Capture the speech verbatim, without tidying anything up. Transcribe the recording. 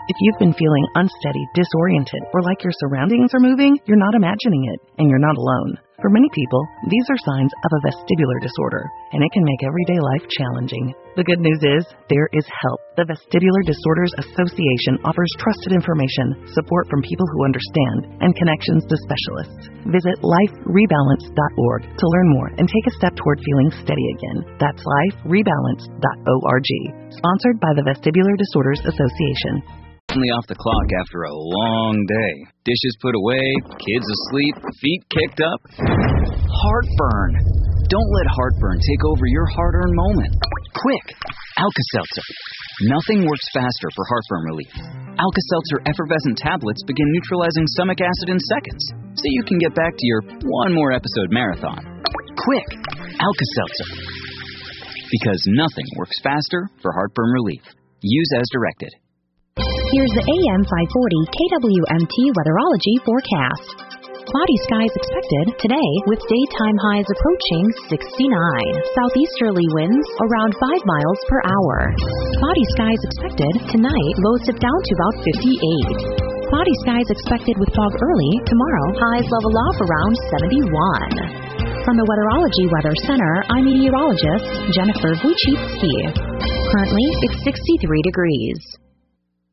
If you've been feeling unsteady, disoriented, or like your surroundings are moving, you're not imagining it, and you're not alone. For many people, these are signs of a vestibular disorder, and it can make everyday life challenging. The good news is, there is help. The Vestibular Disorders Association offers trusted information, support from people who understand, and connections to specialists. Visit life rebalance dot org to learn more and take a step toward feeling steady again. That's life rebalance dot org. Sponsored by the Vestibular Disorders Association. Off the clock after a long day. Dishes put away, kids asleep, feet kicked up. Heartburn. Don't let heartburn take over your hard-earned moment. Quick, Alka-Seltzer. Nothing works faster for heartburn relief. Alka-Seltzer effervescent tablets begin neutralizing stomach acid in seconds, so you can get back to your one more episode marathon. Quick, Alka-Seltzer. Because nothing works faster for heartburn relief. Use as directed. Here's the A M five forty K W M T Weatherology forecast. Cloudy skies expected today with daytime highs approaching sixty-nine. Southeasterly winds around five miles per hour. Cloudy skies expected tonight, lows dip down to about fifty-eight. Cloudy skies expected with fog early tomorrow, highs level off around seventy-one. From the Weatherology Weather Center, I'm meteorologist Jennifer Wojcicki. Currently, it's sixty-three degrees.